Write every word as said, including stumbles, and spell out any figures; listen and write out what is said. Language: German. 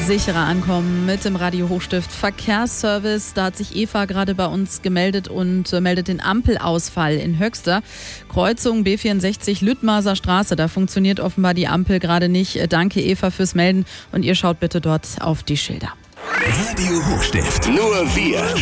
Sicherer ankommen mit dem Radio Hochstift Verkehrsservice. Da hat sich Eva gerade bei uns gemeldet und äh, meldet den Ampelausfall in Höxter. Kreuzung B vierundsechzig Lüttmaser Straße. Da funktioniert offenbar die Ampel gerade nicht. Danke Eva fürs Melden und ihr schaut bitte dort auf die Schilder. Radio Hochstift. Nur wir